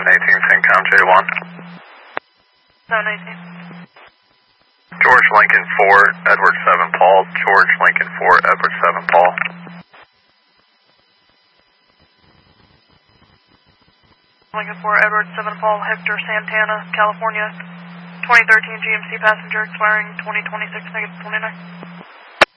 718 Syncom J1. 718. George Lincoln 4, Edward 7 Paul. George Lincoln 4, Edward 7 Paul. Lincoln 4, Edward 7 Paul, Hector, Santana, California. 2013 GMC passenger expiring 2026 -29.